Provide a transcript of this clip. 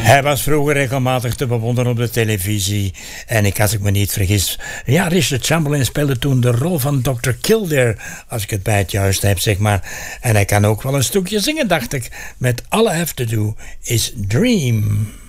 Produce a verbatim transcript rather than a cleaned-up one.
Hij was vroeger regelmatig te bewonderen op de televisie. En ik, als ik me niet vergis... Ja, Richard Chamberlain speelde toen de rol van dokter Kildare. Als ik het bij het juist heb, zeg maar. En hij kan ook wel een stukje zingen, dacht ik. Met All I Have To Do Is Dream.